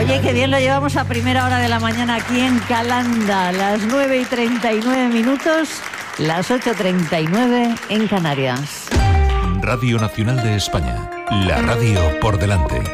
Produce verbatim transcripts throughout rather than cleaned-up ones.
Oye, qué bien lo llevamos a primera hora de la mañana aquí en Calanda, las nueve y treinta y nueve minutos, las ocho y treinta y nueve en Canarias. Radio Nacional de España, la radio por delante.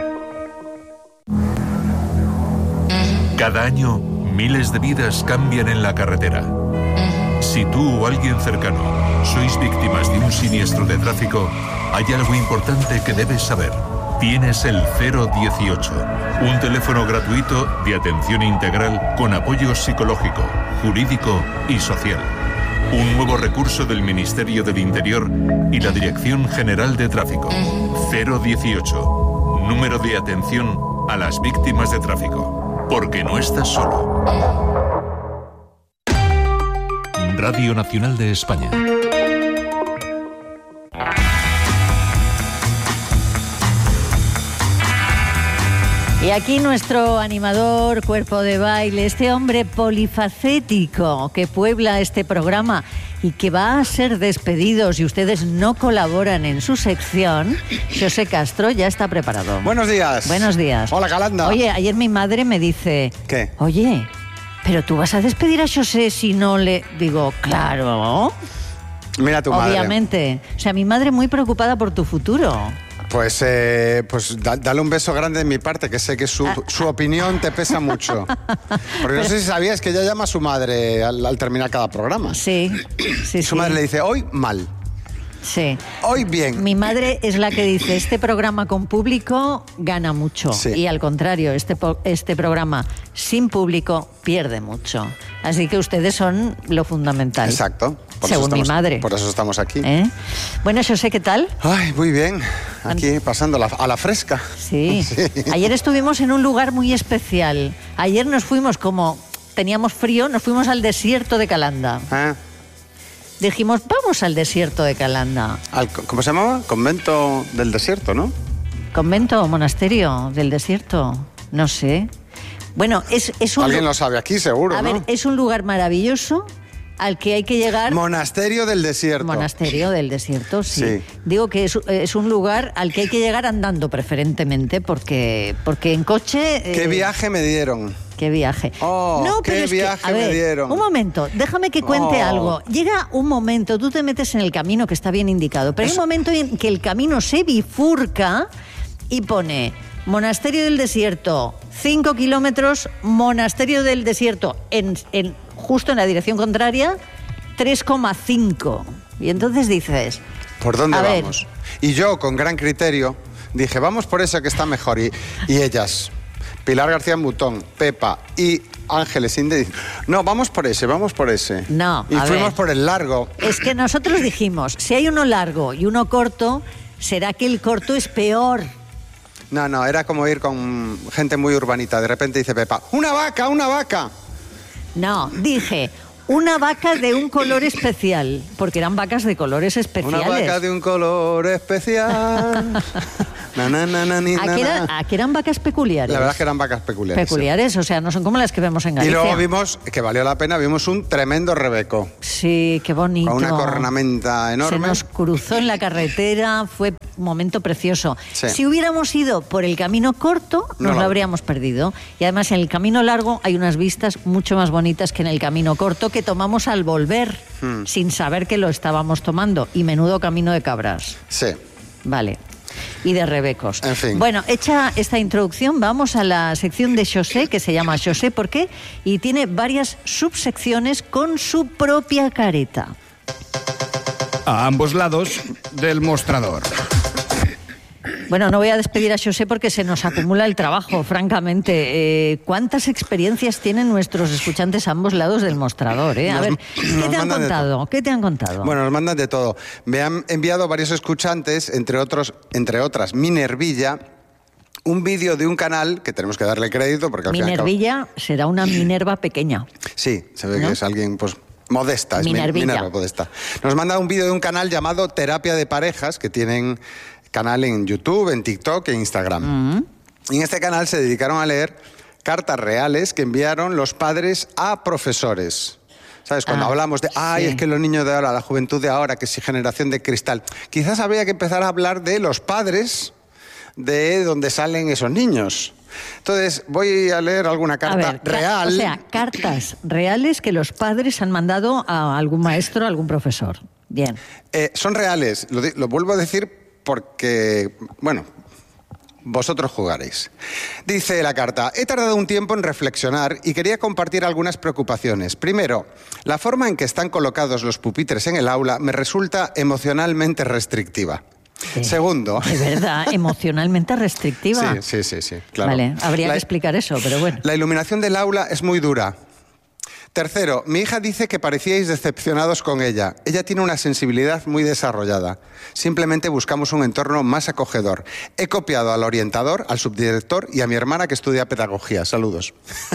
Cada año, miles de vidas cambian en la carretera. Si tú o alguien cercano sois víctimas de un siniestro de tráfico, hay algo importante que debes saber. Tienes el cero dieciocho, un teléfono gratuito de atención integral con apoyo psicológico, jurídico y social. Un nuevo recurso del Ministerio del Interior y la Dirección General de Tráfico. cero dieciocho, número de atención a las víctimas de tráfico. Porque no estás solo. Radio Nacional de España. Y aquí nuestro animador, cuerpo de baile, este hombre polifacético que puebla este programa y que va a ser despedido si ustedes no colaboran en su sección. José Castro ya está preparado. Buenos días. Buenos días. Hola, Calanda. Oye, ayer mi madre me dice... ¿Qué? Oye, ¿pero tú vas a despedir a José si no le...? Digo, claro. Mira tu madre. Obviamente. O sea, mi madre muy preocupada por tu futuro. Pues, eh, pues da, dale un beso grande de mi parte, que sé que su, su opinión te pesa mucho. Porque Pero... no sé si sabías que ella llama a su madre al, al terminar cada programa. Sí, sí, Su sí. madre le dice, hoy mal. Sí. Hoy bien. Mi madre es la que dice, este programa con público gana mucho. Sí. Y al contrario, este, este programa sin público pierde mucho. Así que ustedes son lo fundamental. Exacto. Por según estamos, mi madre. Por eso estamos aquí. ¿Eh? Bueno, José, ¿qué tal? Ay, muy bien. Aquí pasando la, a la fresca. Sí. sí. Ayer estuvimos en un lugar muy especial. Ayer nos fuimos, como teníamos frío, nos fuimos al desierto de Calanda. ¿Eh? Dijimos, vamos al desierto de Calanda. Al, ¿Cómo se llamaba? Convento del desierto, ¿no? Convento o monasterio del desierto, no sé. Bueno, es, es un... Alguien lo sabe aquí, seguro, A ¿no? ver, es un lugar maravilloso al que hay que llegar... Monasterio del desierto. Monasterio del desierto, sí. sí. Digo que es, es un lugar al que hay que llegar andando preferentemente, porque, porque en coche... ¿Qué eh, viaje me dieron? ¿Qué viaje? Oh, no, qué pero es viaje que, a ver, me dieron. Un momento, déjame que cuente Oh. algo. Llega un momento, tú te metes en el camino que está bien indicado, pero Eso. hay un momento en que el camino se bifurca y pone Monasterio del Desierto, cinco kilómetros, Monasterio del Desierto, en, en, justo en la dirección contraria, tres coma cinco. Y entonces dices... ¿Por dónde a vamos? Ver. Y yo, con gran criterio, dije, vamos por ese que está mejor. Y, y ellas... Pilar García Mutón, Pepa y Ángeles Inde dicen, no, vamos por ese, vamos por ese. No, Y a fuimos ver. por el largo. Es que nosotros dijimos, si hay uno largo y uno corto, ¿será que el corto es peor? No, no, era como ir con gente muy urbanita. De repente dice Pepa, ¡una vaca, una vaca! No, dije, una vaca de un color especial, porque eran vacas de colores especiales. Una vaca de un color especial. na, na, na, na, ni, na, Aquí, era- na. aquí eran vacas peculiares. La verdad es que eran vacas peculiares. Peculiares, o sea, no son como las que vemos en Y Galicia. luego vimos, que valió la pena, vimos un tremendo rebeco. Sí, qué bonito. Con una cornamenta enorme. Se nos cruzó en la carretera, fue un momento precioso. Sí. Si hubiéramos ido por el camino corto, No nos lo- lo habríamos perdido. Y además en el camino largo hay unas vistas mucho más bonitas que en el camino corto que tomamos al volver, Hmm. sin saber que lo estábamos tomando. Y menudo camino de cabras. Sí. Vale. Y de rebecos. En fin. Bueno, hecha esta introducción, vamos a la sección de José, que se llama José ¿por qué? Y tiene varias subsecciones con su propia careta. A ambos lados del mostrador. Bueno, no voy a despedir a José porque se nos acumula el trabajo, francamente. Eh, ¿Cuántas experiencias tienen nuestros escuchantes a ambos lados del mostrador? Eh? A Nos- ver, nos ¿qué te han mandan de contado? ¿Qué te han contado? Bueno, nos mandan de todo. Me han enviado varios escuchantes, entre otros, entre otras, Minervilla, un vídeo de un canal que tenemos que darle crédito porque al fin y al cabo- Minervilla será una Minerva pequeña. Sí, se ve ¿No? que es alguien, pues, modesta, es mi- Minervilla. Minerva modesta. Nos manda un vídeo de un canal llamado Terapia de Parejas, que tienen canal en YouTube, en TikTok e Instagram. Mm. Y en este canal se dedicaron a leer cartas reales que enviaron los padres a profesores. ¿Sabes? Cuando Ah, hablamos de, ay, sí. es que los niños de ahora, la juventud de ahora, que si generación de cristal. Quizás habría que empezar a hablar de los padres de donde salen esos niños. Entonces, voy a leer alguna carta a ver, real. O sea, cartas reales que los padres han mandado a algún maestro, a algún profesor. Bien. Eh, son reales, lo, de, lo vuelvo a decir porque, bueno, vosotros jugaréis. Dice la carta: he tardado un tiempo en reflexionar y quería compartir algunas preocupaciones. Primero, la forma en que están colocados los pupitres en el aula me resulta emocionalmente restrictiva. De, Segundo... De verdad, emocionalmente restrictiva. Sí, sí, sí, sí, claro. Vale, habría la, que explicar eso, pero bueno. La iluminación del aula es muy dura. Tercero, mi hija dice que parecíais decepcionados con ella. Ella tiene una sensibilidad muy desarrollada. Simplemente buscamos un entorno más acogedor. He copiado al orientador, al subdirector y a mi hermana que estudia pedagogía. Saludos.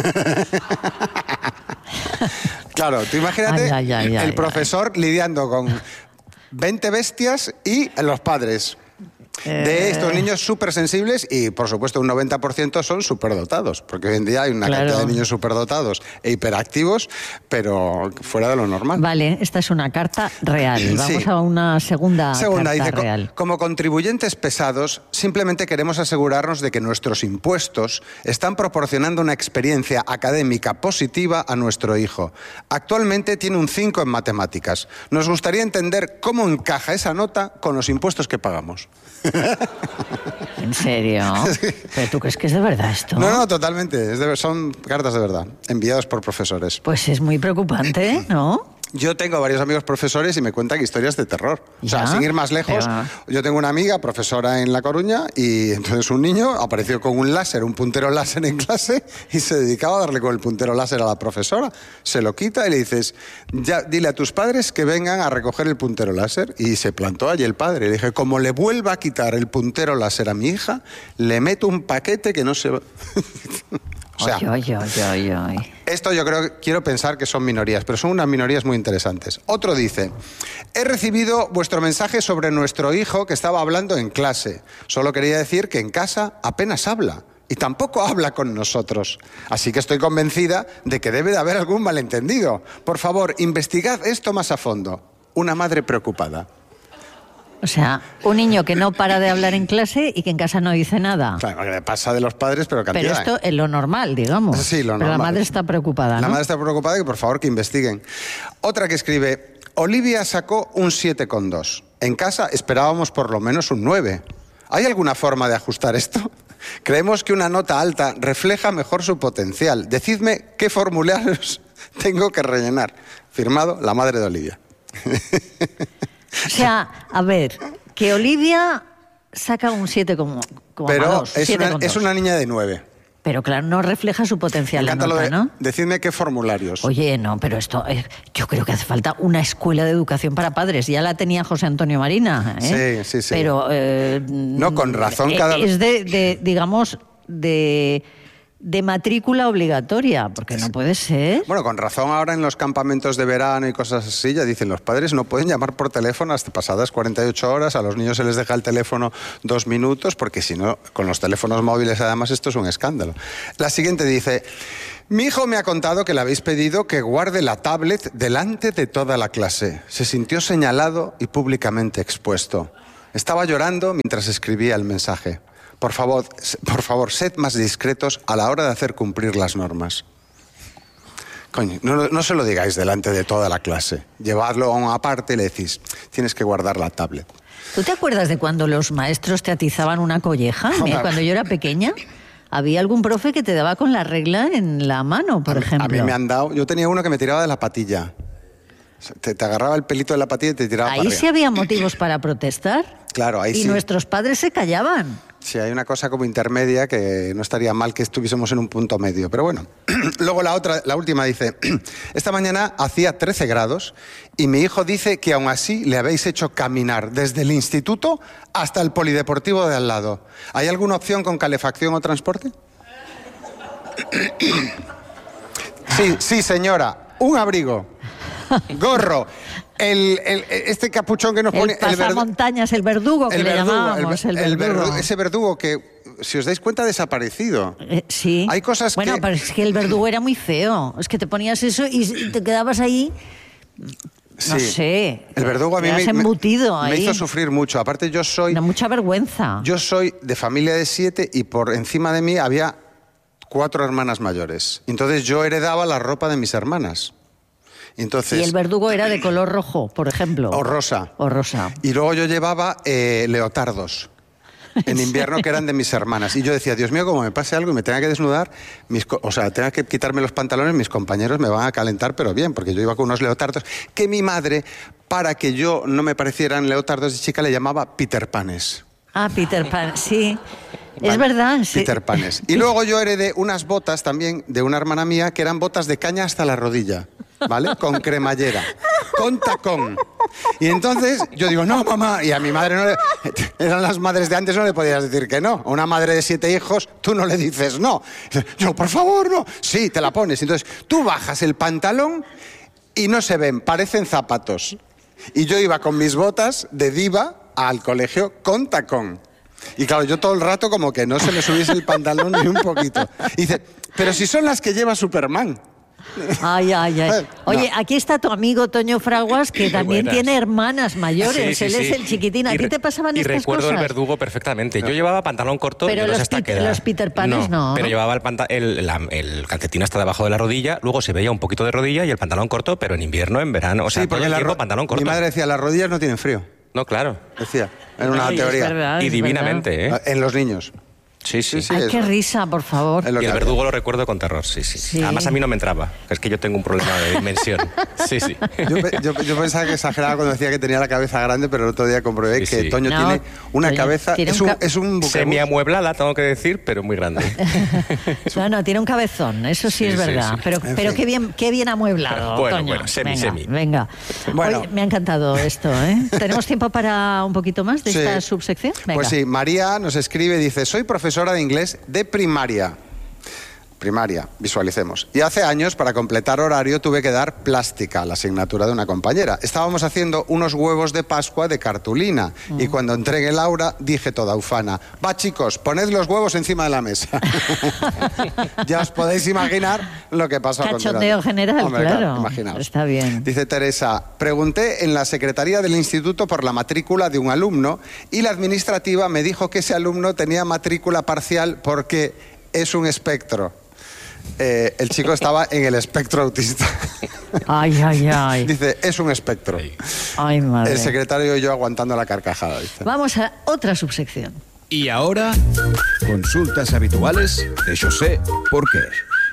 Claro, tú imagínate ay, ay, ay, el ay, profesor ay. lidiando con veinte bestias y los padres. De estos niños súper sensibles y, por supuesto, un noventa por ciento son superdotados, porque hoy en día hay una claro. cantidad de niños superdotados e hiperactivos, pero fuera de lo normal. Vale, esta es una carta real. Vamos sí. a una segunda, segunda carta dice, real. Como contribuyentes pesados, simplemente queremos asegurarnos de que nuestros impuestos están proporcionando una experiencia académica positiva a nuestro hijo. Actualmente tiene un cinco en matemáticas. Nos gustaría entender cómo encaja esa nota con los impuestos que pagamos. ¿En serio? ¿Pero tú crees que es de verdad esto? No, no, totalmente. Es de, son cartas de verdad, enviadas por profesores. Pues es muy preocupante, ¿no? Yo tengo varios amigos profesores y me cuentan historias de terror. O sea, ¿Ya? sin ir más lejos, Pero... yo tengo una amiga profesora en La Coruña y entonces un niño apareció con un láser, un puntero láser en clase y se dedicaba a darle con el puntero láser a la profesora. Se lo quita y le dices, ya, dile a tus padres que vengan a recoger el puntero láser. Y se plantó allí el padre. Le dije, como le vuelva a quitar el puntero láser a mi hija, le meto un paquete que no se va... O sea, oye, oye, oye, oye. Esto yo creo, quiero pensar que son minorías, pero son unas minorías muy interesantes. Otro dice, he recibido vuestro mensaje sobre nuestro hijo que estaba hablando en clase. Solo quería decir que en casa apenas habla y tampoco habla con nosotros. Así que estoy convencida de que debe de haber algún malentendido. Por favor, investigad esto más a fondo. Una madre preocupada. O sea, un niño que no para de hablar en clase y que en casa no dice nada. Claro, le pasa de los padres, pero cantidad. Pero esto es lo normal, digamos. Sí, lo normal. Pero la madre está preocupada, ¿no? La madre está preocupada y que por favor que investiguen. Otra que escribe, Olivia sacó un siete coma dos. En casa esperábamos por lo menos un nueve. ¿Hay alguna forma de ajustar esto? Creemos que una nota alta refleja mejor su potencial. Decidme qué formularios tengo que rellenar. Firmado, la madre de Olivia. O sea, a ver, que Olivia saca un siete coma dos. Pero es una, es una niña de nueve. Pero claro, no refleja su potencial la nota, de, ¿no? Decidme qué formularios. Oye, no, pero esto, eh, yo creo que hace falta una escuela de educación para padres. Ya la tenía José Antonio Marina, ¿eh? Sí, sí, sí. Pero... Eh, no, con razón cada... Es de, de digamos, de... de matrícula obligatoria, porque no puede ser. Bueno, con razón ahora en los campamentos de verano y cosas así, ya dicen, los padres no pueden llamar por teléfono hasta pasadas cuarenta y ocho horas, a los niños se les deja el teléfono dos minutos, porque si no, con los teléfonos móviles además esto es un escándalo. La siguiente dice, mi hijo me ha contado que le habéis pedido que guarde la tablet delante de toda la clase. Se sintió señalado y públicamente expuesto. Estaba llorando mientras escribía el mensaje. Por favor, por favor, sed más discretos a la hora de hacer cumplir las normas. Coño, no, no se lo digáis delante de toda la clase. Llevadlo a una parte y le decís, tienes que guardar la tablet. ¿Tú te acuerdas de cuando los maestros te atizaban una colleja? Mira, cuando yo era pequeña, había algún profe que te daba con la regla en la mano, por a ejemplo. Mí, a mí me han dado... Yo tenía uno que me tiraba de la patilla. Te, te agarraba el pelito de la patilla y te tiraba Ahí para arriba. sí había motivos para protestar. Claro, ahí y sí. Y nuestros padres se callaban. Sí, hay una cosa como intermedia que no estaría mal que estuviésemos en un punto medio. Pero bueno, luego la otra, la última dice, esta mañana hacía trece grados y mi hijo dice que aún así le habéis hecho caminar desde el instituto hasta el polideportivo de al lado. ¿Hay alguna opción con calefacción o transporte? Sí, sí, señora. Un abrigo, gorro, el, el, este capuchón que nos pone... El pasamontañas, el verdugo que el le verdugo, llamábamos. El, el, el verdugo. verdugo, ese verdugo que, si os dais cuenta, ha desaparecido. Eh, sí. Hay cosas bueno, que... pero es que el verdugo era muy feo. Es que te ponías eso y te quedabas ahí... No sí. sé. El verdugo a mí me, embutido me, ahí. me hizo sufrir mucho. Aparte yo soy... Da mucha vergüenza. Yo soy de familia de siete y por encima de mí había cuatro hermanas mayores. Entonces yo heredaba la ropa de mis hermanas. Entonces, y el verdugo era de color rojo, por ejemplo. O rosa. O rosa. Y luego yo llevaba eh, leotardos en invierno que eran de mis hermanas. Y yo decía, Dios mío, como me pase algo y me tenga que desnudar, mis, o sea, tenga que quitarme los pantalones, mis compañeros me van a calentar, pero bien, porque yo iba con unos leotardos que mi madre, para que yo no me parecieran leotardos de chica, le llamaba Peter Panes. Ah, Peter Pan, sí. ¿Vale? Es verdad, sí. Peter Panes. Y luego yo heredé unas botas también de una hermana mía que eran botas de caña hasta la rodilla, ¿vale? Con cremallera, con tacón. Y entonces yo digo, no, mamá, y a mi madre no le... Eran las madres de antes, no le podías decir que no. A una madre de siete hijos, tú no le dices no. Yo, por favor, no. Sí, te la pones. Entonces tú bajas el pantalón y no se ven, parecen zapatos. Y yo iba con mis botas de diva al colegio con tacón. Y claro, yo todo el rato como que no se me subiese el pantalón ni un poquito. Y dice, pero si son las que lleva Superman. Ay, ay, ay. Oye, no. Aquí está tu amigo Toño Fraguas, que también Buenas. tiene hermanas mayores. Sí, sí, Él sí. es el chiquitín. ¿A ti te pasaban y estas cosas? Y recuerdo el verdugo perfectamente. Yo llevaba pantalón corto. Pero y los, no sé hasta pit qué edad. los Peter Panes no, no. Pero ¿no? llevaba el, panta el, la, el calcetín hasta debajo de la rodilla, luego se veía un poquito de rodilla y el pantalón corto, pero en invierno, en verano. O sea, sí, porque la tiempo, pantalón corto. Mi madre decía, las rodillas no tienen frío. No, claro. Decía, en una Ay, teoría. Es verdad, y es divinamente, verdad. ¿eh? En los niños. Sí, sí. sí Ay, qué risa, por favor. Y el verdugo lo recuerdo con terror, sí, sí, sí. Además a mí no me entraba, es que yo tengo un problema de dimensión. Sí, sí. Yo, yo, yo pensaba que exageraba cuando decía que tenía la cabeza grande, pero el otro día comprobé sí, que sí. Toño no, tiene una Toño cabeza... Tiene es un, un es un semi-amueblada, tengo que decir, pero muy grande. No, no, tiene un cabezón, eso sí, sí es verdad. Sí, sí. Pero, pero fin. qué bien qué bien amueblado, bueno, Toño. Bueno, semi, venga, semi. Venga. Bueno. Oye, me ha encantado esto, ¿eh? ¿Tenemos tiempo para un poquito más de sí. esta subsección? Venga. Pues sí, María nos escribe, dice, soy profesora de inglés de primaria. Primaria, visualicemos. Y hace años, para completar horario, tuve que dar plástica, la asignatura de una compañera. Estábamos haciendo unos huevos de Pascua de cartulina. Mm. Y cuando entré en el aula, dije toda ufana, va chicos, poned los huevos encima de la mesa. Ya os podéis imaginar lo que pasó. Cachondeo general, Hombre, claro. claro. Imaginaos. Está bien. Dice Teresa, pregunté en la secretaría del instituto por la matrícula de un alumno y la administrativa me dijo que ese alumno tenía matrícula parcial porque es un espectro. Eh, el chico estaba en el espectro autista. Ay, ay, ay. Dice, es un espectro. Ay, madre. El secretario y yo aguantando la carcajada. Dice. Vamos a otra subsección. Y ahora, consultas habituales de José ¿Por qué?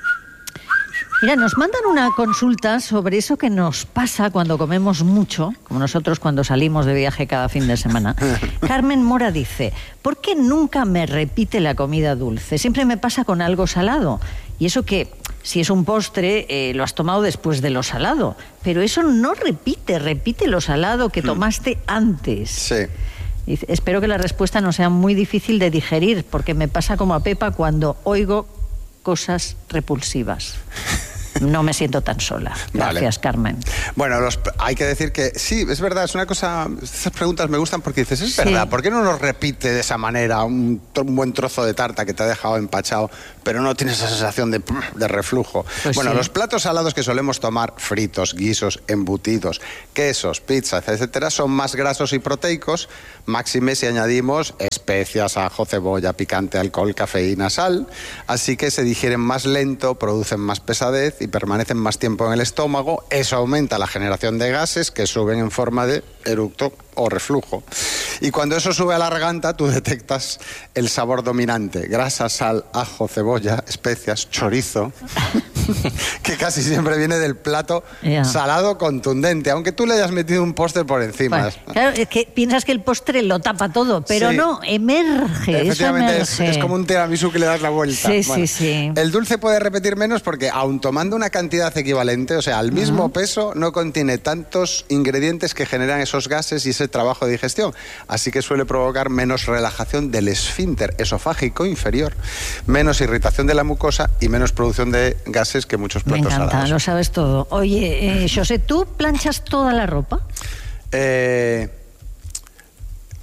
Mira, nos mandan una consulta sobre eso que nos pasa cuando comemos mucho, como nosotros cuando salimos de viaje cada fin de semana. Carmen Mora dice, ¿por qué nunca me repite la comida dulce? Siempre me pasa con algo salado. Y eso que, si es un postre, eh, lo has tomado después de lo salado. Pero eso no repite, repite lo salado que tomaste antes. Sí. Dice, espero que la respuesta no sea muy difícil de digerir, porque me pasa como a Pepa cuando oigo cosas repulsivas. No me siento tan sola. Gracias, vale. Carmen. Bueno, los, hay que decir que sí, es verdad, es una cosa... Esas preguntas me gustan porque dices, es verdad, sí. ¿Por qué no nos repite de esa manera un, un buen trozo de tarta que te ha dejado empachado, pero no tienes esa sensación de, de reflujo? Pues bueno, sí. Los platos salados que solemos tomar, fritos, guisos, embutidos, quesos, pizzas, etcétera, son más grasos y proteicos, máxime si añadimos especias, ajo, cebolla, picante, alcohol, cafeína, sal, así que se digieren más lento, producen más pesadez y permanecen más tiempo en el estómago. Eso aumenta la generación de gases que suben en forma de eructo o reflujo. Y cuando eso sube a la garganta, tú detectas el sabor dominante: grasa, sal, ajo, cebolla, especias, chorizo, que casi siempre viene del plato yeah. salado contundente, aunque tú le hayas metido un postre por encima. Bueno, claro, es que piensas que el postre lo tapa todo, pero sí. no, emerge. Efectivamente, eso es, emerge. es como un tiramisú que le das la vuelta. Sí, bueno, sí, sí. El dulce puede repetir menos porque, aun tomando una cantidad equivalente, o sea, al mismo uh-huh. peso, no contiene tantos ingredientes que generan esos gases y ese trabajo de digestión. Así que suele provocar menos relajación del esfínter esofágico inferior, menos irritación de la mucosa y menos producción de gases que muchos platos salados. Me encanta, salados. Lo sabes todo. Oye, eh, José, ¿tú planchas toda la ropa? Eh...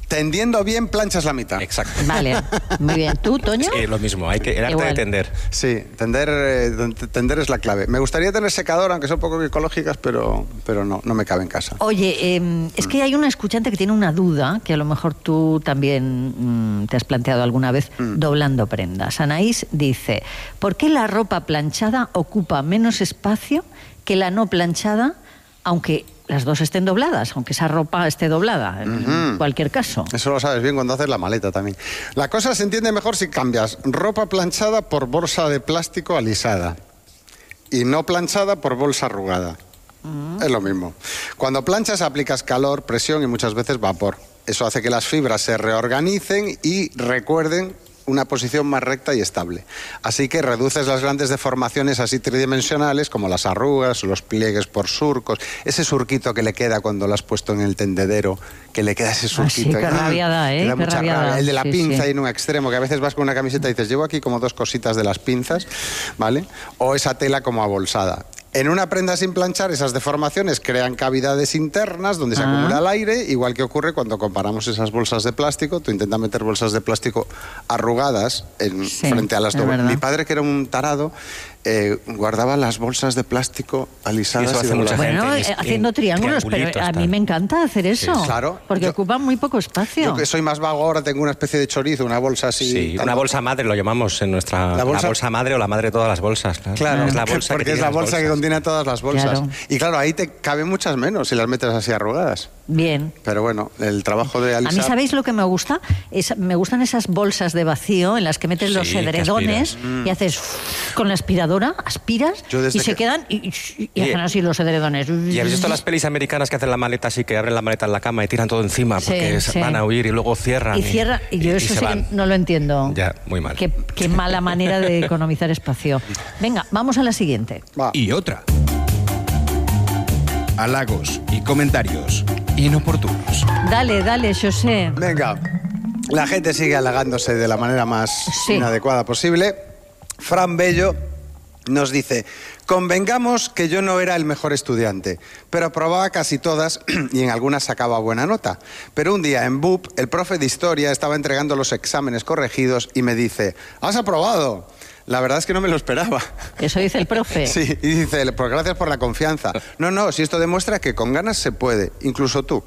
Tendiendo bien, planchas la mitad. Exacto. Vale, muy bien. ¿Tú, Toño? Sí, lo mismo, hay que, el arte Igual. de tender. Sí, tender, eh, tender es la clave. Me gustaría tener secador, aunque son poco ecológicas, pero, pero no, no me cabe en casa. Oye, eh, es que hay una escuchante que tiene una duda, que a lo mejor tú también mm, te has planteado alguna vez, mm. doblando prendas. Anaís dice, ¿por qué la ropa planchada ocupa menos espacio que la no planchada, aunque las dos estén dobladas, aunque esa ropa esté doblada, en uh-huh. cualquier caso? Eso lo sabes bien cuando haces la maleta también. La cosa se entiende mejor si cambias ropa planchada por bolsa de plástico alisada y no planchada por bolsa arrugada. Uh-huh. Es lo mismo. Cuando planchas aplicas calor, presión y muchas veces vapor. Eso hace que las fibras se reorganicen y recuerden una posición más recta y estable. Así que reduces las grandes deformaciones así tridimensionales como las arrugas, los pliegues por surcos, ese surquito que le queda cuando lo has puesto en el tendedero, que le queda ese surquito. Ah, sí, qué rabia da, ¿eh? Da Qué mucha rabia rabia. da. El de la Sí, pinza sí. en un extremo, que a veces vas con una camiseta y dices, llevo aquí como dos cositas de las pinzas, ¿vale? O esa tela como abolsada. En una prenda sin planchar, esas deformaciones crean cavidades internas donde se Ah. acumula el aire, igual que ocurre cuando comparamos esas bolsas de plástico. Tú intentas meter bolsas de plástico arrugadas en, Sí, frente a las es dobles. verdad. Mi padre, que era un tarado, eh, guardaba las bolsas de plástico alisadas. Y eso hace dobladas. mucha gente. Bueno, en- eh, haciendo en triángulos, pero triangulitos, a mí tal. me encanta hacer eso. Sí, claro. Porque Yo- ocupan muy poco espacio. Yo que soy más vago ahora tengo una especie de chorizo, una bolsa así. Sí, tan- una bolsa madre lo llamamos en nuestra... La La bolsa- bolsa, madre o la madre de todas las bolsas. Claro, Claro, es la que- bolsa que porque es tiene la las bolsa que bolsas. contiene todas las bolsas. Claro. Y claro, ahí te caben muchas menos si las metes así arrugadas. Bien. Pero bueno, el trabajo de A alisar... mí, ¿sabéis lo que me gusta? Es, me gustan esas bolsas de vacío en las que metes Sí, los que edredones aspiras. y haces con la aspiradora, aspiras Yo desde y se que- quedan y, y- y Y- hacen así los edredones. ¿Y habéis visto las pelis americanas que hacen la maleta así, que abren la maleta en la cama y tiran todo encima Sí, porque sí. se van a huir y luego cierran? Y cierra, y yo eso se sí que van. no lo entiendo. Ya, muy mal. Qué, qué mala manera de economizar espacio. Venga, vamos a la siguiente. Va. Y otra. Halagos y comentarios inoportunos. Dale, dale, José. Venga, la gente sigue halagándose de la manera más Sí. inadecuada posible. Fran Bello nos dice, convengamos que yo no era el mejor estudiante, pero aprobaba casi todas y en algunas sacaba buena nota. Pero un día en B U P, el profe de historia estaba entregando los exámenes corregidos y me dice, ¿has aprobado? La verdad es que no me lo esperaba. Eso dice el profe. Sí, y dice, pues gracias por la confianza. No, no, si esto demuestra que con ganas se puede, incluso tú.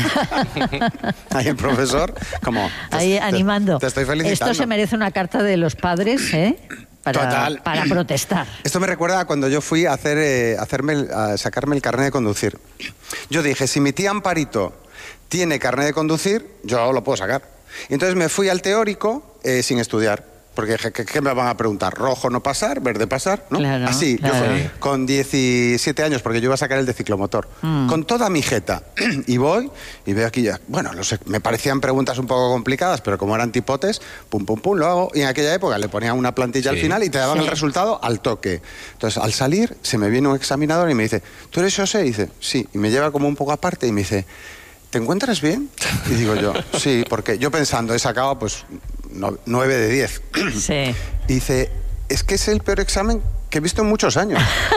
Ahí el profesor, como... te- Ahí te- animando. Te estoy felicitando. Esto se merece una carta de los padres, ¿eh? Para, Total. para protestar. Esto me recuerda a cuando yo fui a, hacer, eh, a hacerme el- a sacarme el carnet de conducir. Yo dije, si mi tía Amparito tiene carnet de conducir, yo lo puedo sacar. Y entonces me fui al teórico eh, sin estudiar. Porque dije, ¿qué, qué me van a preguntar? ¿Rojo no pasar? ¿Verde pasar? ¿No? Claro, Así, claro. yo fui con diecisiete años, porque yo iba a sacar el de ciclomotor. Mm. Con toda mi jeta. Y voy y veo aquí ya... Bueno, no sé, me parecían preguntas un poco complicadas, pero como eran tipotes, pum, pum, pum, lo hago. Y en aquella época le ponía una plantilla al Sí. final y te daban Sí. el resultado al toque. Entonces, al salir, se me viene un examinador y me dice, ¿tú eres José? Y dice, sí. Y me lleva como un poco aparte y me dice, ¿te encuentras bien? Y digo yo, sí, porque yo pensando, he sacado pues no- nueve de diez. Sí. Y dice, es que es el peor examen que he visto en muchos años.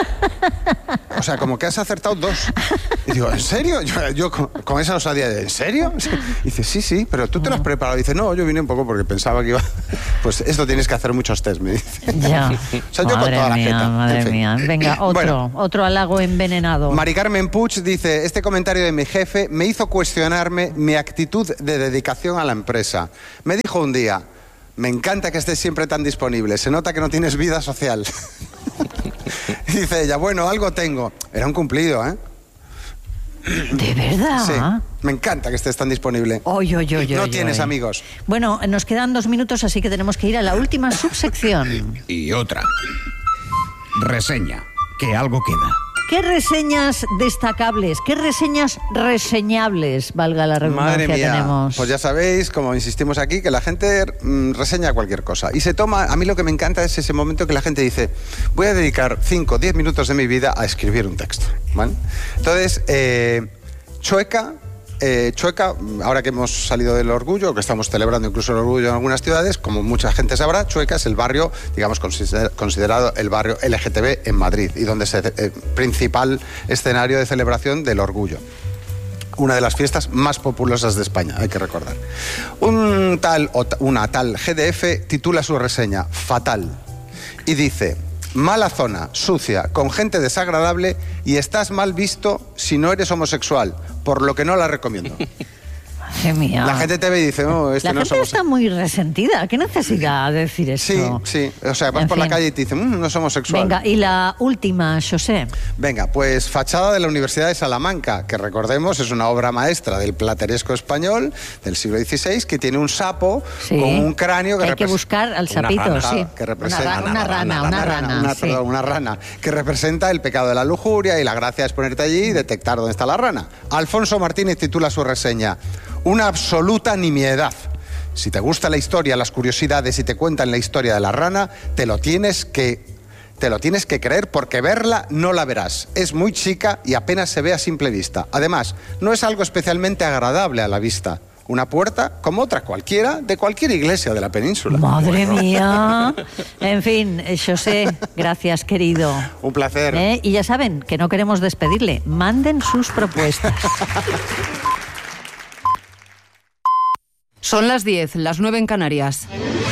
O sea, como que has acertado dos. Y digo, ¿en serio? Yo, yo con, con esa osadía de, ¿en serio? Y dice, sí, sí, pero tú te lo has preparado. Y dice, no, yo vine un poco porque pensaba que iba... Pues esto tienes que hacer muchos test, me dice. Ya. O sea, yo con Madre toda la mía, jeta. madre En fin. mía. Venga, otro, Bueno. otro halago envenenado. Mari Carmen Puig dice, este comentario de mi jefe me hizo cuestionarme mi actitud de dedicación a la empresa. Me dijo un día, me encanta que estés siempre tan disponible, se nota que no tienes vida social. Y dice ella, bueno, algo tengo. Era un cumplido, ¿eh? ¿De verdad? Sí, me encanta que estés tan disponible. Oy, oy, oy, no oy, tienes oy. amigos. Bueno, nos quedan dos minutos, así que tenemos que ir a la última subsección. Y otra. Reseña. Que algo queda. ¿Qué reseñas destacables, qué reseñas reseñables, valga la redundancia, Madre mía, tenemos? pues ya sabéis, como insistimos aquí, que la gente mm, reseña cualquier cosa. Y se toma, a mí lo que me encanta es ese momento que la gente dice, voy a dedicar cinco o diez minutos de mi vida a escribir un texto, ¿vale? Entonces, eh, Chueca, eh, Chueca, ahora que hemos salido del orgullo, que estamos celebrando incluso el orgullo en algunas ciudades, como mucha gente sabrá, Chueca es el barrio, digamos, consider- considerado el barrio L G T B en Madrid y donde es el eh, principal escenario de celebración del orgullo. una de las fiestas más populosas de España, hay que recordar. Un tal, o una tal G D F titula su reseña Fatal y dice: mala zona, sucia, con gente desagradable y estás mal visto si no eres homosexual, por lo que no la recomiendo. Madre mía. La gente te ve y dice, no, este La no gente somos... está muy resentida. ¿Qué necesidad de decir eso? Sí, sí. O sea, vas En por fin. la calle y te dicen, mmm, no somos homosexual. Venga, y la última, José. Venga, pues fachada de la Universidad de Salamanca, que recordemos es una obra maestra del plateresco español del siglo dieciséis, que tiene un sapo Sí. con un cráneo que Hay que repres- buscar al sapito, rana, sí. que representa Una, ra- una rana, una rana. una, sí. perdón, una rana que representa el pecado de la lujuria, y la gracia es ponerte allí y detectar dónde está la rana. Alfonso Martínez titula su reseña Una absoluta nimiedad. Si te gusta la historia, las curiosidades y te cuentan la historia de la rana, te lo tienes que te lo tienes que creer, porque verla no la verás. Es muy chica y apenas se ve a simple vista. Además, no es algo especialmente agradable a la vista. Una puerta como otra cualquiera de cualquier iglesia de la península. Madre mía. En fin, eh, José, gracias, querido. Un placer. ¿Eh? Y ya saben que no queremos despedirle. Manden sus propuestas. Son las diez, las nueve en Canarias.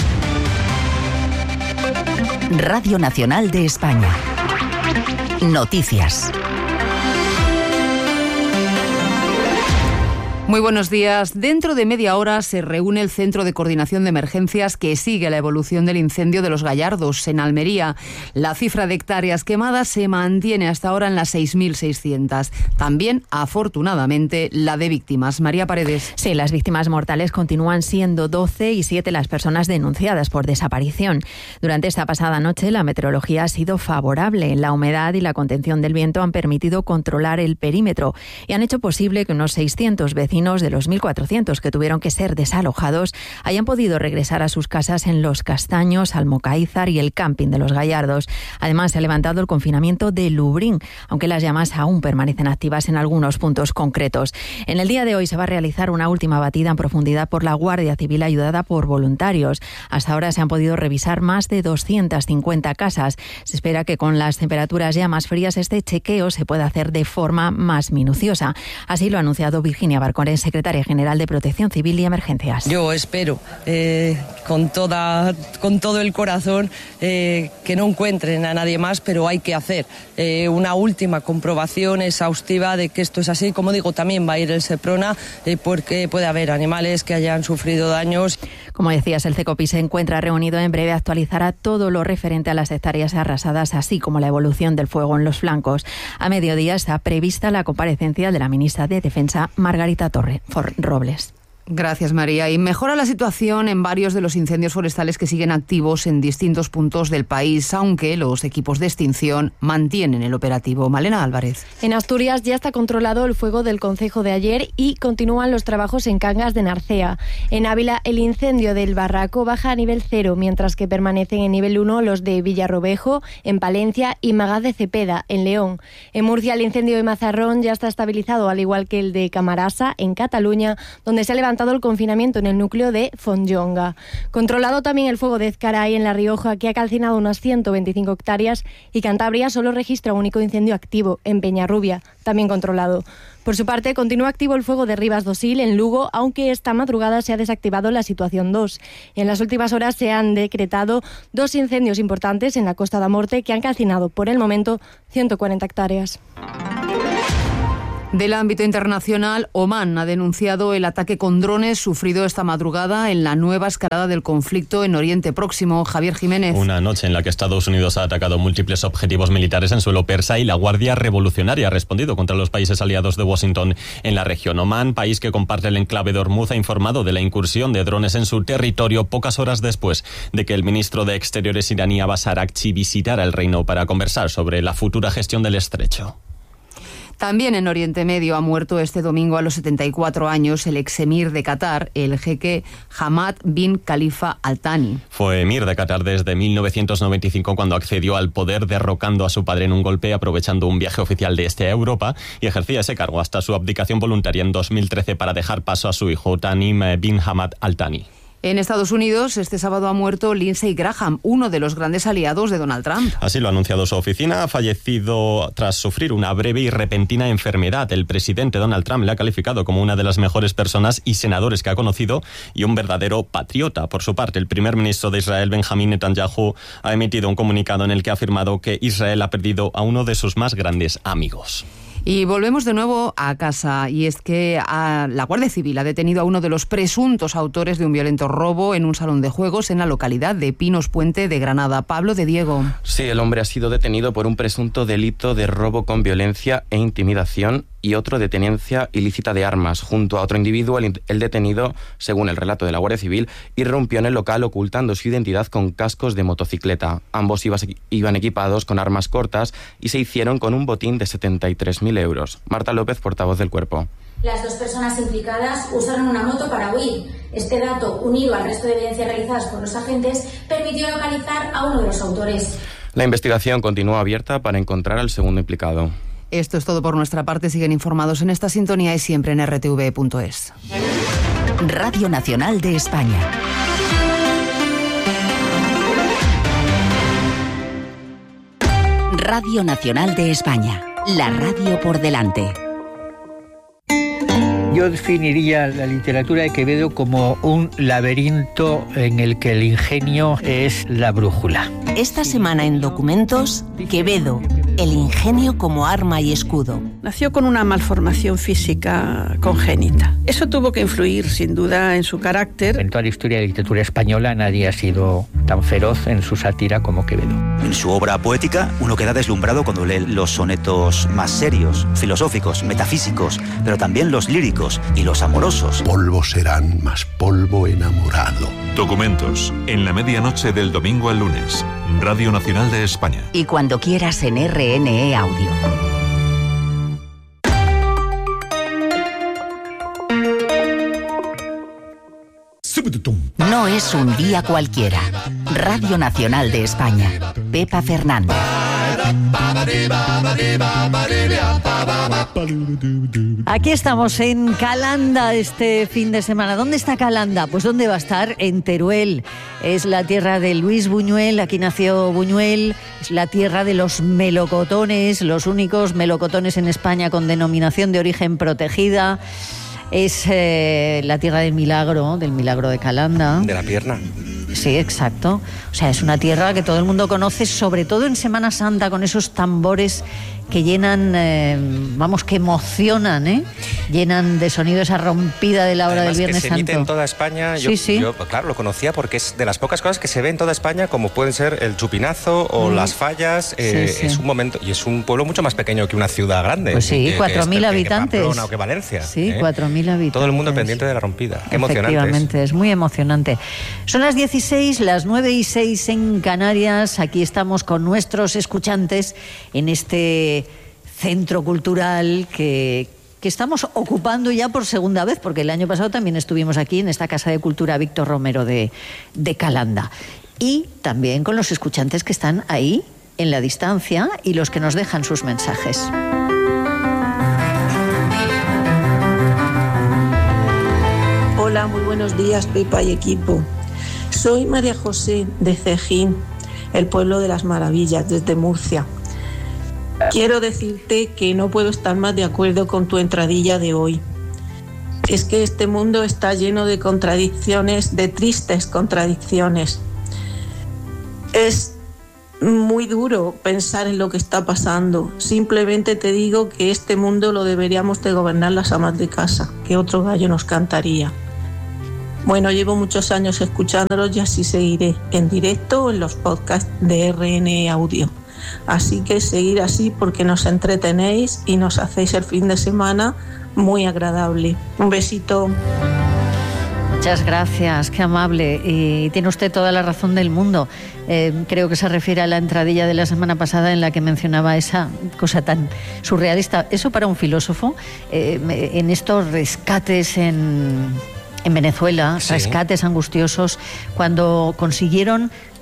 Radio Nacional de España. Noticias. Muy buenos días. Dentro de media hora se reúne el Centro de Coordinación de Emergencias que sigue la evolución del incendio de Los Gallardos, en Almería. La cifra de hectáreas quemadas se mantiene hasta ahora en las seis mil seiscientas. También, afortunadamente, la de víctimas. María Paredes. Sí, las víctimas mortales continúan siendo doce y siete las personas denunciadas por desaparición. Durante esta pasada noche la meteorología ha sido favorable. La humedad y la contención del viento han permitido controlar el perímetro y han hecho posible que unos seiscientos vecinos de los mil cuatrocientos que tuvieron que ser desalojados hayan podido regresar a sus casas en Los Castaños, Almocaízar y el camping de Los Gallardos. Además, se ha levantado el confinamiento de Lubrín, aunque las llamas aún permanecen activas en algunos puntos concretos. En el día de hoy se va a realizar una última batida en profundidad por la Guardia Civil ayudada por voluntarios. Hasta ahora se han podido revisar más de doscientas cincuenta casas. Se espera que con las temperaturas ya más frías este chequeo se pueda hacer de forma más minuciosa. Así lo ha anunciado Virginia Barcón, secretaria general de Protección Civil y Emergencias. Yo espero eh, con, toda, con todo el corazón eh, que no encuentren a nadie más, pero hay que hacer eh, una última comprobación exhaustiva de que esto es así. Como digo, también va a ir el Seprona eh, porque puede haber animales que hayan sufrido daños. Como decías, el CECOPI se encuentra reunido. En breve actualizará todo lo referente a las hectáreas arrasadas, así como la evolución del fuego en los flancos. A mediodía está prevista la comparecencia de la ministra de Defensa, Margarita Torre Robles. Gracias, María. Y mejora la situación en varios de los incendios forestales que siguen activos en distintos puntos del país, aunque los equipos de extinción mantienen el operativo. Malena Álvarez. En Asturias ya está controlado el fuego del concejo de ayer y continúan los trabajos en Cangas de Narcea. En Ávila, el incendio del Barraco baja a nivel cero, mientras que permanecen en nivel uno los de Villarrobejo, en Palencia, y Magaz de Cepeda, en León. En Murcia, el incendio de Mazarrón ya está estabilizado, al igual que el de Camarasa, en Cataluña, donde se ha levantado el confinamiento en el núcleo de Fonllonga. Controlado también el fuego de Ezcaray en La Rioja, que ha calcinado unas ciento veinticinco hectáreas, y Cantabria solo registra un único incendio activo, en Peñarrubia, también controlado. Por su parte, continúa activo el fuego de Ribas do Sil, en Lugo, aunque esta madrugada se ha desactivado la situación dos. En las últimas horas se han decretado dos incendios importantes en la Costa da Morte que han calcinado, por el momento, ciento cuarenta hectáreas. Del ámbito internacional, Omán ha denunciado el ataque con drones sufrido esta madrugada en la nueva escalada del conflicto en Oriente Próximo. Javier Jiménez. Una noche en la que Estados Unidos ha atacado múltiples objetivos militares en suelo persa y la Guardia Revolucionaria ha respondido contra los países aliados de Washington en la región. Omán, país que comparte el enclave de Hormuz, ha informado de la incursión de drones en su territorio pocas horas después de que el ministro de Exteriores iraní Abbas Araghchi visitara el reino para conversar sobre la futura gestión del estrecho. También en Oriente Medio ha muerto este domingo a los setenta y cuatro años el ex emir de Qatar, el jeque Hamad bin Khalifa Al Thani. Fue emir de Qatar desde mil novecientos noventa y cinco, cuando accedió al poder derrocando a su padre en un golpe, aprovechando un viaje oficial de este a Europa, y ejercía ese cargo hasta su abdicación voluntaria en dos mil trece para dejar paso a su hijo Tamim bin Hamad Al Thani. En Estados Unidos, este sábado ha muerto Lindsey Graham, uno de los grandes aliados de Donald Trump. Así lo ha anunciado su oficina. Ha fallecido tras sufrir una breve y repentina enfermedad. El presidente Donald Trump le ha calificado como una de las mejores personas y senadores que ha conocido y un verdadero patriota. Por su parte, el primer ministro de Israel, Benjamín Netanyahu, ha emitido un comunicado en el que ha afirmado que Israel ha perdido a uno de sus más grandes amigos. Y volvemos de nuevo a casa, y es que a la Guardia Civil ha detenido a uno de los presuntos autores de un violento robo en un salón de juegos en la localidad de Pinos Puente de Granada. Pablo de Diego. Sí, el hombre ha sido detenido por un presunto delito de robo con violencia e intimidación y otro de tenencia ilícita de armas. Junto a otro individuo, el, el detenido, según el relato de la Guardia Civil, irrumpió en el local ocultando su identidad con cascos de motocicleta. Ambos iba, iban equipados con armas cortas y se hicieron con un botín de setenta y tres mil euros. Marta López, portavoz del Cuerpo. Las dos personas implicadas usaron una moto para huir. Este dato, unido al resto de evidencias realizadas por los agentes, permitió localizar a uno de los autores. La investigación continúa abierta para encontrar al segundo implicado. Esto es todo por nuestra parte. Siguen informados en esta sintonía y siempre en erre te ve punto es. Radio Nacional de España. Radio Nacional de España. La radio por delante. Yo definiría la literatura de Quevedo como un laberinto en el que el ingenio es la brújula. Esta semana en Documentos, Quevedo, el ingenio como arma y escudo. Nació con una malformación física congénita. Eso tuvo que influir, sin duda, en su carácter. En toda la historia de la literatura española nadie ha sido tan feroz en su sátira como Quevedo. En su obra poética uno queda deslumbrado cuando lee los sonetos más serios, filosóficos, metafísicos, pero también los líricos y los amorosos. Polvo serán, más polvo enamorado. Documentos, en la medianoche del domingo al lunes. Radio Nacional de España. Y cuando quieras en erre ene e Audio. No es un día cualquiera. Radio Nacional de España. Pepa Fernández. Aquí estamos en Calanda este fin de semana. ¿Dónde está Calanda? Pues ¿dónde va a estar? En Teruel. Es la tierra de Luis Buñuel, aquí nació Buñuel. Es la tierra de los melocotones, los únicos melocotones en España con denominación de origen protegida. Es eh, la tierra del milagro, del milagro de Calanda. De la pierna. Sí, exacto. O sea, es una tierra que todo el mundo conoce, sobre todo en Semana Santa, con esos tambores que llenan, eh, vamos, que emocionan, ¿eh? Llenan de sonido esa rompida de la hora Además, del Viernes que se Santo. emite en toda España. Yo, sí, sí. yo, claro, lo conocía porque es de las pocas cosas que se ve en toda España, como pueden ser el chupinazo o mm. las fallas. Eh, sí, sí. Es un momento, y es un pueblo mucho más pequeño que una ciudad grande. Pues sí, cuatro mil habitantes. Que Pamplona o que Valencia. Sí, ¿eh? cuatro mil habitantes. Todo el mundo pendiente de la rompida. Qué emocionante. Efectivamente, es. es muy emocionante. Son las dieciséis, las nueve y seis en Canarias. Aquí estamos con nuestros escuchantes en este centro cultural que, que estamos ocupando ya por segunda vez, porque el año pasado también estuvimos aquí en esta Casa de Cultura Víctor Romero de, de Calanda. Y también con los escuchantes que están ahí en la distancia y los que nos dejan sus mensajes. Hola, muy buenos días, Pepa y equipo. Soy María José de Cejín, el pueblo de las maravillas, desde Murcia. Quiero decirte que no puedo estar más de acuerdo con tu entradilla de hoy. Es que este mundo está lleno de contradicciones, de tristes contradicciones. Es muy duro pensar en lo que está pasando. Simplemente te digo que este mundo lo deberíamos de gobernar las amas de casa, que otro gallo nos cantaría. Bueno, llevo muchos años escuchándolos y así seguiré, en directo o en los podcasts de erre ene e Audio. Así que seguir así porque nos entretenéis y nos hacéis el fin de semana muy agradable. Un besito. Muchas gracias, qué amable. Y tiene usted toda la razón del mundo. Eh, creo que se refiere a la entradilla de la semana pasada en la que mencionaba esa cosa tan surrealista. Eso para un filósofo, eh, en estos rescates en, en Venezuela, sí. rescates angustiosos, cuando consiguieron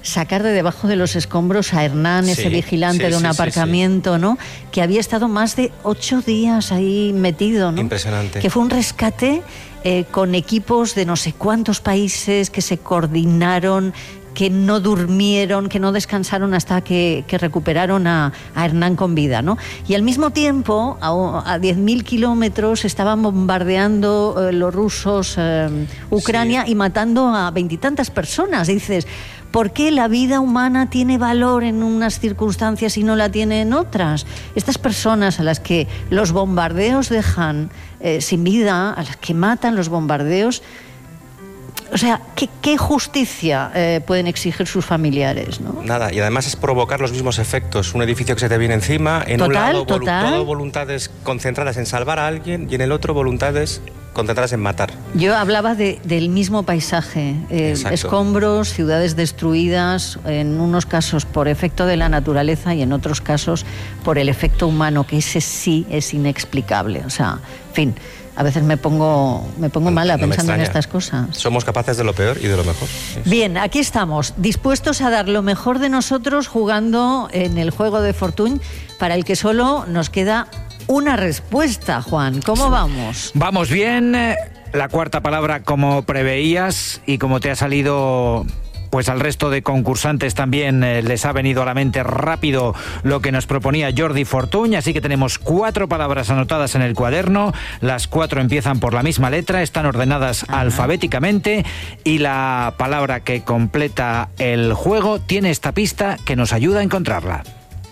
sacar de debajo de los escombros a Hernán, Sí, ese vigilante sí, de un sí, sí, aparcamiento, ¿no? Que había estado más de ocho días ahí metido, ¿no? Impresionante. Que fue un rescate eh, con equipos de no sé cuántos países que se coordinaron, que no durmieron, que no descansaron hasta que, que recuperaron a, a Hernán con vida, ¿no? Y al mismo tiempo, a, a diez mil kilómetros, estaban bombardeando eh, los rusos eh, Ucrania sí. y matando a veintitantas personas. Y dices, ¿por qué la vida humana tiene valor en unas circunstancias y no la tiene en otras? Estas personas a las que los bombardeos dejan eh, sin vida, a las que matan los bombardeos, o sea, ¿qué, qué justicia eh, pueden exigir sus familiares, ¿no? Nada, y además es provocar los mismos efectos. Un edificio que se te viene encima, en total, un lado total. todo voluntades concentradas en salvar a alguien y en el otro voluntades concentradas en matar. Yo hablaba de, del mismo paisaje, eh, escombros, ciudades destruidas, en unos casos por efecto de la naturaleza y en otros casos por el efecto humano, que ese sí es inexplicable. O sea, en fin... A veces me pongo, me pongo mala no pensando en estas cosas. Somos capaces de lo peor y de lo mejor. Bien, aquí estamos, dispuestos a dar lo mejor de nosotros jugando en el juego de Fortuny, para el que solo nos queda una respuesta, Juan. ¿Cómo vamos? Vamos bien. La cuarta palabra, como preveías, y como te ha salido... Pues al resto de concursantes también eh, les ha venido a la mente rápido lo que nos proponía Jordi Fortuny, así que tenemos cuatro palabras anotadas en el cuaderno, las cuatro empiezan por la misma letra, están ordenadas Ajá. alfabéticamente, y la palabra que completa el juego tiene esta pista que nos ayuda a encontrarla.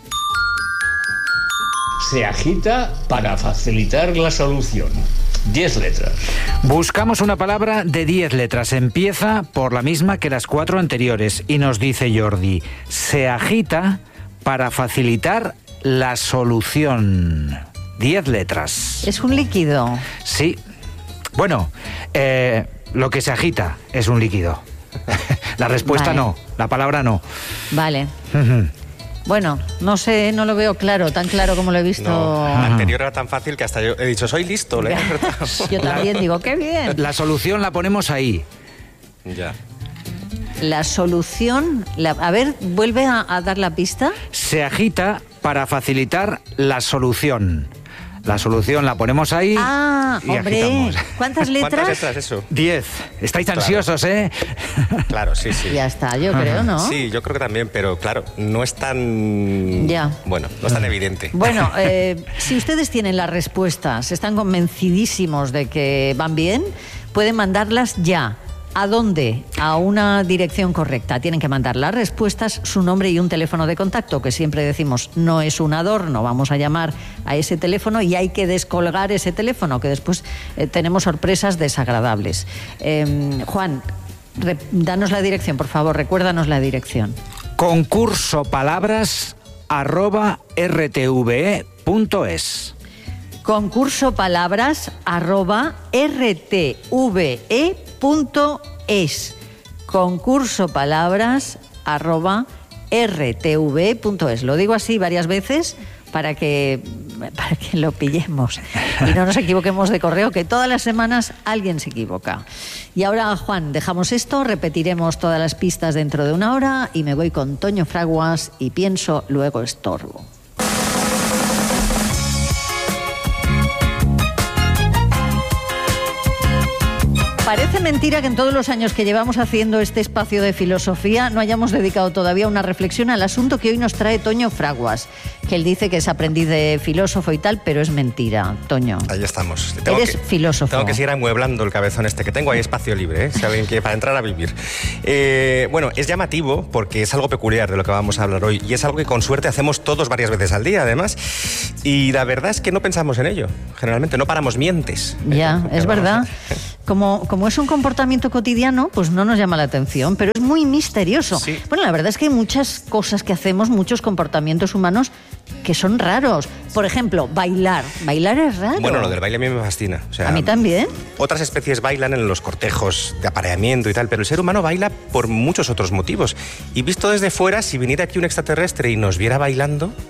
Se agita para facilitar la solución. Diez letras. Buscamos una palabra de diez letras. Empieza por la misma que las cuatro anteriores. Y nos dice Jordi, se agita para facilitar la solución. Diez letras. ¿Es un líquido? Sí. Bueno, eh, lo que se agita es un líquido. La respuesta vale. no, la palabra no. Vale. Bueno, no sé, no lo veo claro, tan claro como lo he visto. No, la anterior era tan fácil que hasta yo he dicho, soy listo. Le he yo también la, digo, qué bien. La solución la ponemos ahí. Ya. La solución, la, a ver, vuelve a, a dar la pista. Se agita para facilitar la solución. La solución la ponemos ahí. Ah, y hombre, agitamos. ¿cuántas letras? ¿Cuántas letras eso? Diez. Estáis claro. ansiosos, ¿eh? Claro, sí, sí. Ya está, yo Ajá. creo, ¿no? Sí, yo creo que también, pero claro, no es tan... Ya. Bueno, no es tan evidente. Bueno, eh, si ustedes tienen las respuestas, están convencidísimos de que van bien, pueden mandarlas ya. ¿A dónde? A una dirección correcta. Tienen que mandar las respuestas, su nombre y un teléfono de contacto, que siempre decimos no es un adorno, vamos a llamar a ese teléfono y hay que descolgar ese teléfono, que después eh, tenemos sorpresas desagradables. Eh, Juan, re, danos la dirección, por favor, recuérdanos la dirección. Concurso palabras arroba rtve punto es. Concurso palabras arroba rtve punto es. Concurso palabras arroba rtve punto es. Lo digo así varias veces para que, para que lo pillemos y no nos equivoquemos de correo, que todas las semanas alguien se equivoca. Y ahora, Juan, dejamos esto, repetiremos todas las pistas dentro de una hora y me voy con Toño Fraguas y Pienso, luego estorbo. Parece mentira que en todos los años que llevamos haciendo este espacio de filosofía no hayamos dedicado todavía una reflexión al asunto que hoy nos trae Toño Fraguas, que él dice que es aprendiz de filósofo y tal, pero es mentira, Toño. Ahí estamos. Tengo Eres que, filósofo. Tengo que seguir amueblando el cabezón este que tengo, hay espacio libre, ¿eh? Si alguien quiere para entrar a vivir. Eh, bueno, es llamativo porque es algo peculiar de lo que vamos a hablar hoy y es algo que con suerte hacemos todos varias veces al día, además. Y la verdad es que no pensamos en ello, generalmente, no paramos mientes. Ya, ¿eh? es verdad. Como, como es un comportamiento cotidiano, pues no nos llama la atención, pero es muy misterioso. Sí. Bueno, la verdad es que hay muchas cosas que hacemos, muchos comportamientos humanos que son raros. Por ejemplo, bailar. Bailar es raro. Bueno, lo del baile a mí me fascina. O sea, a mí también. Otras especies bailan en los cortejos de apareamiento y tal, pero el ser humano baila por muchos otros motivos. Y visto desde fuera, si viniera aquí un extraterrestre y nos viera bailando,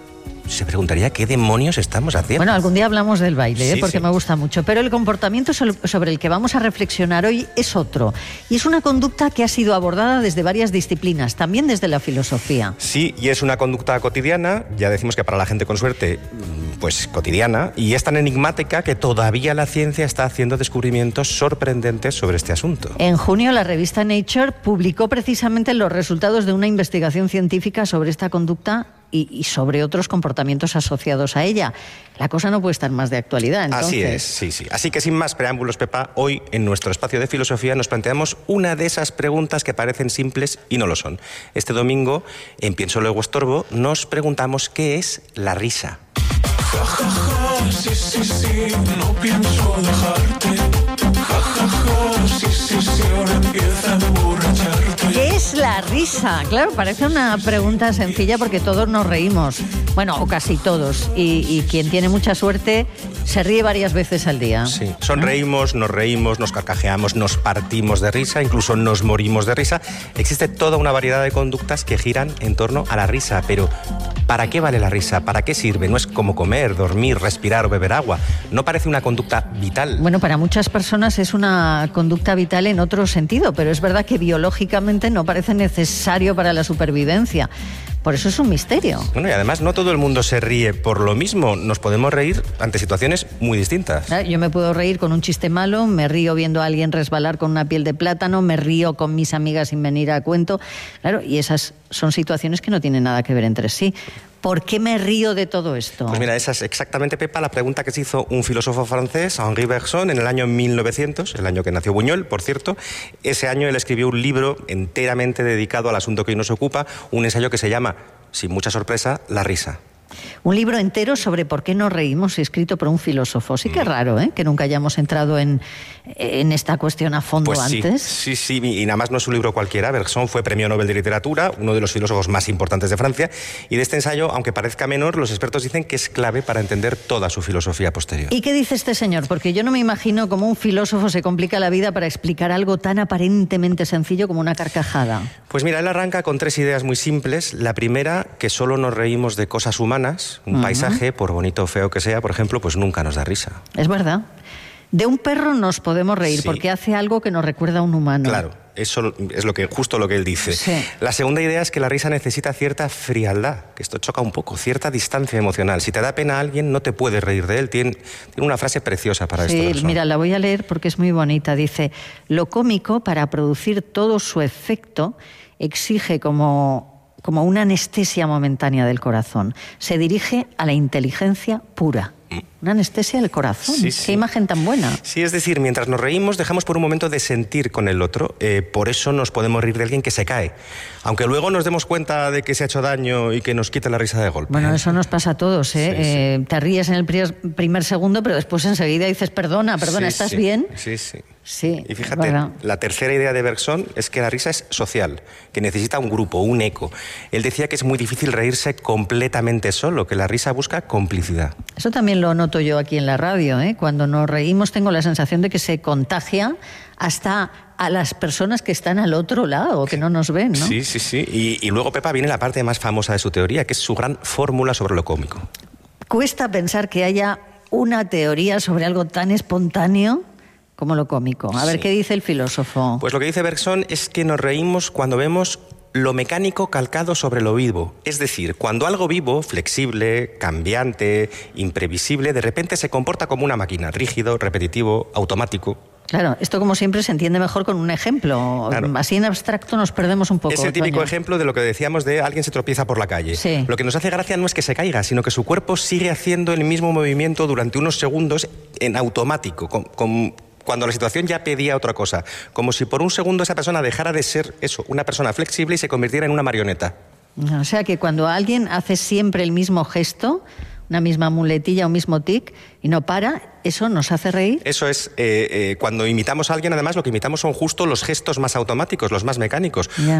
se preguntaría qué demonios estamos haciendo. Bueno, algún día hablamos del baile, ¿eh? Sí, porque sí. me gusta mucho. Pero el comportamiento sobre el que vamos a reflexionar hoy es otro. Y es una conducta que ha sido abordada desde varias disciplinas, también desde la filosofía. Sí, y es una conducta cotidiana, ya decimos que para la gente con suerte, pues cotidiana, y es tan enigmática que todavía la ciencia está haciendo descubrimientos sorprendentes sobre este asunto. En junio, la revista Nature publicó precisamente los resultados de una investigación científica sobre esta conducta y, y sobre otros comportamientos asociados a ella. La cosa no puede estar más de actualidad, entonces. Así es, sí, sí. Así que sin más preámbulos, Pepa, hoy en nuestro espacio de filosofía nos planteamos una de esas preguntas que parecen simples y no lo son. Este domingo, en Pienso Luego Estorbo, nos preguntamos qué es la risa. Ja, ja, ja, sí, sí, sí, no pienso dejarte. Ja, ja, ja, sí, sí, sí, ahora empieza a emborracharte. ¿Qué es la risa? Claro, parece una pregunta sencilla porque todos nos reímos. Bueno, o casi todos. Y, y quien tiene mucha suerte se ríe varias veces al día. Sí, sonreímos, nos reímos, nos carcajeamos, nos partimos de risa, incluso nos morimos de risa. Existe toda una variedad de conductas que giran en torno a la risa, pero ¿para qué vale la risa? ¿Para qué sirve? No es como comer, dormir, respirar o beber agua. No parece una conducta vital. Bueno, para muchas personas es una conducta vital en otro sentido, pero es verdad que biológicamente no parece necesario para la supervivencia. Por eso es un misterio. Bueno, y además no todo el mundo se ríe por lo mismo. Nos podemos reír ante situaciones muy distintas. Yo me puedo reír con un chiste malo, me río viendo a alguien resbalar con una piel de plátano, me río con mis amigas sin venir a cuento. Claro, y esas son situaciones que no tienen nada que ver entre sí. ¿Por qué me río de todo esto? Pues mira, esa es exactamente, Pepa, la pregunta que se hizo un filósofo francés, Henri Bergson, en el año mil novecientos, el año que nació Buñuel, por cierto. Ese año él escribió un libro enteramente dedicado al asunto que hoy nos ocupa, un ensayo que se llama, sin mucha sorpresa, La risa. Un libro entero sobre por qué nos reímos, escrito por un filósofo. Sí que es raro, ¿eh?, que nunca hayamos entrado en, en esta cuestión a fondo pues sí, antes. Sí, sí, y nada más no es un libro cualquiera. Bergson fue premio Nobel de Literatura, uno de los filósofos más importantes de Francia, y de este ensayo, aunque parezca menor, los expertos dicen que es clave para entender toda su filosofía posterior. ¿Y qué dice este señor? Porque yo no me imagino cómo un filósofo se complica la vida para explicar algo tan aparentemente sencillo como una carcajada. Pues mira, él arranca con tres ideas muy simples. La primera, que solo nos reímos de cosas humanas. Un uh-huh. paisaje, por bonito o feo que sea, por ejemplo, pues nunca nos da risa. Es verdad. De un perro nos podemos reír, sí, porque hace algo que nos recuerda a un humano. Claro, eso es lo que, justo lo que él dice. Sí. La segunda idea es que la risa necesita cierta frialdad, que esto choca un poco, cierta distancia emocional. Si te da pena a alguien, no te puedes reír de él. Tiene, tiene una frase preciosa para sí, esto. Sí, mira, la voy a leer porque es muy bonita. Dice, lo cómico, para producir todo su efecto, exige como... como una anestesia momentánea del corazón. Se dirige a la inteligencia pura. Una anestesia del corazón. Sí, Qué sí. imagen tan buena. Sí, es decir, mientras nos reímos, dejamos por un momento de sentir con el otro. Eh, por eso nos podemos reír de alguien que se cae. Aunque luego nos demos cuenta de que se ha hecho daño y que nos quita la risa de golpe. Bueno, eso nos pasa a todos, ¿eh? Sí, eh sí. Te ríes en el primer, primer segundo, pero después enseguida dices, perdona, perdona, sí, ¿estás sí. bien? Sí, sí. Sí, y fíjate, la tercera idea de Bergson es que la risa es social, que necesita un grupo, un eco. Él decía que es muy difícil reírse completamente solo, que la risa busca complicidad. Eso también lo noto yo aquí en la radio, ¿eh? Cuando nos reímos tengo la sensación de que se contagia hasta a las personas que están al otro lado, que no nos ven, ¿no? Sí, sí, sí. Y, y luego, Pepa, viene la parte más famosa de su teoría, que es su gran fórmula sobre lo cómico. Cuesta pensar que haya una teoría sobre algo tan espontáneo como lo cómico. A ver, sí. ¿Qué dice el filósofo? Pues lo que dice Bergson es que nos reímos cuando vemos lo mecánico calcado sobre lo vivo. Es decir, cuando algo vivo, flexible, cambiante, imprevisible, de repente se comporta como una máquina, rígido, repetitivo, automático. Claro, esto como siempre se entiende mejor con un ejemplo. Claro. Así en abstracto nos perdemos un poco. Es el típico Toño. ejemplo de lo que decíamos de alguien se tropieza por la calle. Sí. Lo que nos hace gracia no es que se caiga, sino que su cuerpo sigue haciendo el mismo movimiento durante unos segundos en automático, con... con cuando la situación ya pedía otra cosa, como si por un segundo esa persona dejara de ser eso, una persona flexible y se convirtiera en una marioneta. O sea que cuando alguien hace siempre el mismo gesto, una misma muletilla, un mismo tic, y no para, ¿eso nos hace reír? Eso es, eh, eh, cuando imitamos a alguien, además, lo que imitamos son justo los gestos más automáticos, los más mecánicos. Ya.